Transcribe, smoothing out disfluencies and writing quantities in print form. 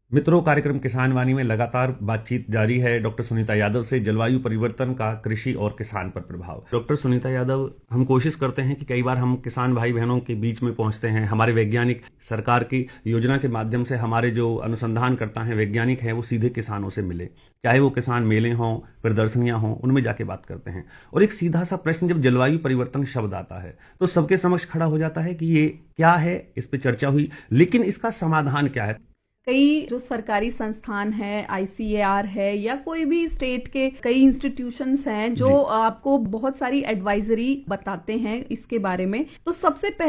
मित्रों, कार्यक्रम किसान वाणी में लगातार बातचीत जारी है डॉक्टर सुनीता यादव से जलवायु परिवर्तन का कृषि और किसान पर प्रभाव। डॉक्टर सुनीता यादव, हम कोशिश करते हैं कि कई बार हम किसान भाई बहनों के बीच में पहुंचते हैं। हमारे वैज्ञानिक सरकार की योजना के माध्यम से हमारे जो अनुसंधान करता है वैज्ञानिक हैं वो सीधे किसानों से मिले, चाहे वो किसान मेले हों, प्रदर्शनियां हों, उनमें जाके बात करते हैं। और एक सीधा सा प्रश्न जब जलवायु परिवर्तन शब्द आता है तो सबके समक्ष खड़ा हो जाता है कि ये क्या है, इस पे चर्चा हुई, लेकिन इसका समाधान क्या है। कई जो सरकारी संस्थान है, आईसीएआर है या कोई भी स्टेट के कई इंस्टीट्यूशंस हैं जो आपको बहुत सारी एडवाइजरी बताते हैं इसके बारे में। तो सबसे